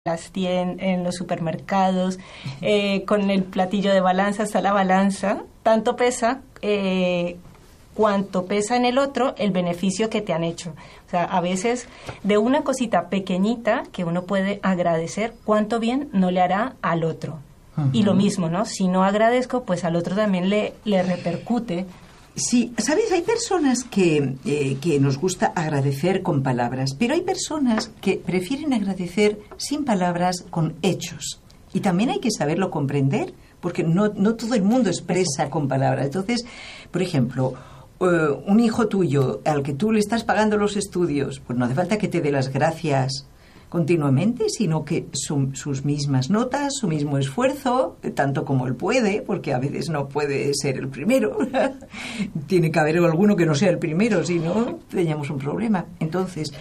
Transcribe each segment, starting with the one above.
en los supermercados, con el platillo de balanza, está la balanza, tanto pesa cuanto pesa en el otro el beneficio que te han hecho. O sea, a veces de una cosita pequeñita que uno puede agradecer, cuánto bien no le hará al otro. Uh-huh. Y lo mismo, ¿no? Si no agradezco, pues al otro también le repercute. Sí, ¿sabes? Hay personas que nos gusta agradecer con palabras, pero hay personas que prefieren agradecer sin palabras, con hechos. Y también hay que saberlo comprender, porque no todo el mundo expresa con palabras. Entonces, por ejemplo, un hijo tuyo al que tú le estás pagando los estudios, pues no hace falta que te dé las gracias continuamente, sino que sus mismas notas, su mismo esfuerzo, tanto como él puede, porque a veces no puede ser el primero. Tiene que haber alguno que no sea el primero, si no, tenemos un problema. Entonces,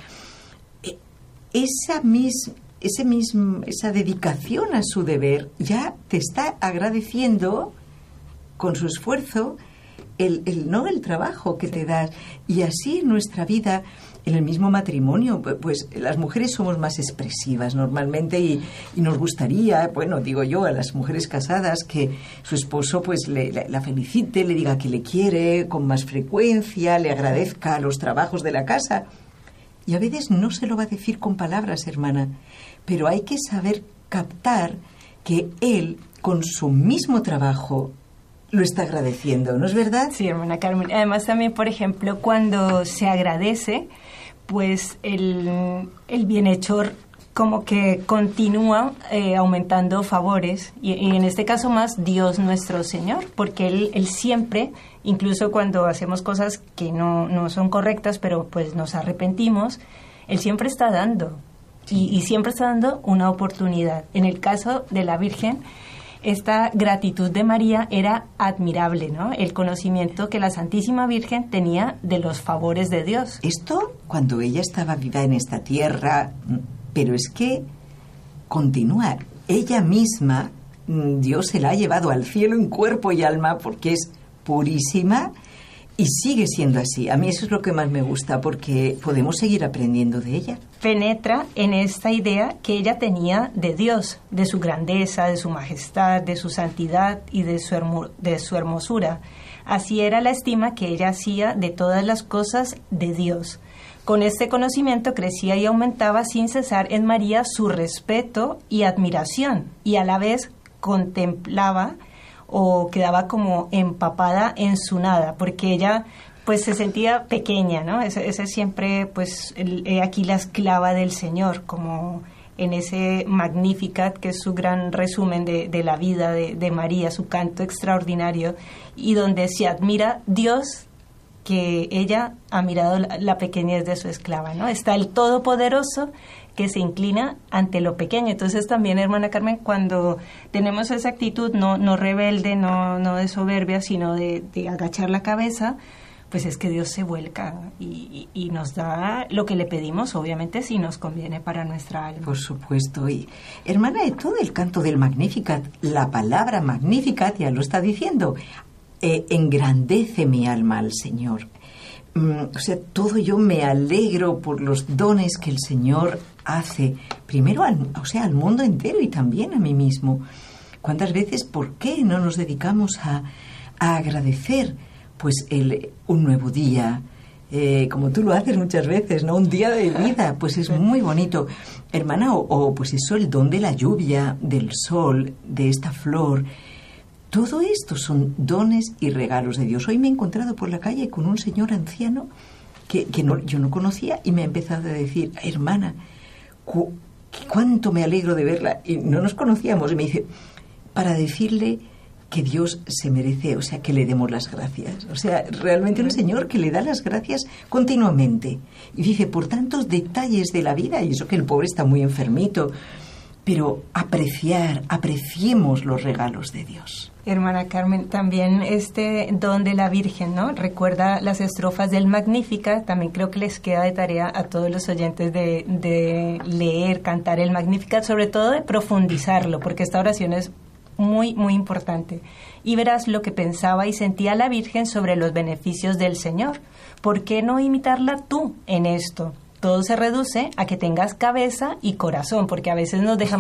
esa dedicación a su deber ya te está agradeciendo con su esfuerzo el trabajo que te das. Y así en nuestra vida, en el mismo matrimonio, pues las mujeres somos más expresivas normalmente y nos gustaría, bueno, digo yo, a las mujeres casadas que su esposo pues la felicite, le diga que le quiere con más frecuencia, le agradezca los trabajos de la casa. Y a veces no se lo va a decir con palabras, hermana, pero hay que saber captar que él, con su mismo trabajo, lo está agradeciendo, ¿no es verdad? Sí, hermana Carmen. Además también, por ejemplo, cuando se agradece, pues el bienhechor como que continúa aumentando favores y en este caso más Dios nuestro Señor, porque él siempre, incluso cuando hacemos cosas que no son correctas, pero pues nos arrepentimos, Él siempre está dando y siempre está dando una oportunidad. En el caso de la Virgen, esta gratitud de María era admirable, ¿no? El conocimiento que la Santísima Virgen tenía de los favores de Dios. Esto cuando ella estaba viva en esta tierra, pero es que continúa. Ella misma, Dios se la ha llevado al cielo en cuerpo y alma porque es purísima y sigue siendo así. A mí eso es lo que más me gusta porque podemos seguir aprendiendo de ella. Penetra en esta idea que ella tenía de Dios, de su grandeza, de su majestad, de su santidad y de su hermosura. Así era la estima que ella hacía de todas las cosas de Dios. Con este conocimiento crecía y aumentaba sin cesar en María su respeto y admiración, y a la vez contemplaba o quedaba como empapada en su nada, porque ella pues se sentía pequeña, ¿no? Ese siempre, pues, aquí la esclava del Señor, como en ese Magnificat, que es su gran resumen de la vida de María, su canto extraordinario, y donde se admira Dios, que ella ha mirado la pequeñez de su esclava, ¿no? Está el Todopoderoso que se inclina ante lo pequeño. Entonces también, hermana Carmen, cuando tenemos esa actitud no rebelde, no de soberbia, sino de agachar la cabeza, pues es que Dios se vuelca y nos da lo que le pedimos, obviamente, si nos conviene para nuestra alma. Por supuesto. Y, hermana, de todo el canto del Magnificat, la palabra Magnificat ya lo está diciendo. Engrandece mi alma al Señor. O sea, todo yo me alegro por los dones que el Señor hace, primero al mundo entero y también a mí mismo. ¿Cuántas veces, por qué no nos dedicamos a agradecer pues un nuevo día, como tú lo haces muchas veces, ¿no? Un día de vida, pues es muy bonito, hermana, o pues eso, el don de la lluvia, del sol, de esta flor. Todo esto son dones y regalos de Dios. Hoy me he encontrado por la calle con un señor anciano que yo no conocía y me ha empezado a decir, hermana, cuánto me alegro de verla. Y no nos conocíamos. Y me dice, para decirle que Dios se merece, o sea, que le demos las gracias. O sea, realmente un señor que le da las gracias continuamente. Y dice, por tantos detalles de la vida, y eso que el pobre está muy enfermito, pero apreciemos los regalos de Dios. Hermana Carmen, también este don de la Virgen, ¿no? Recuerda las estrofas del Magníficat, también creo que les queda de tarea a todos los oyentes de leer, cantar el Magníficat, sobre todo de profundizarlo, porque esta oración es muy, muy importante. Y verás lo que pensaba y sentía la Virgen sobre los beneficios del Señor. ¿Por qué no imitarla tú en esto? Todo se reduce a que tengas cabeza y corazón, porque a veces nos dejamos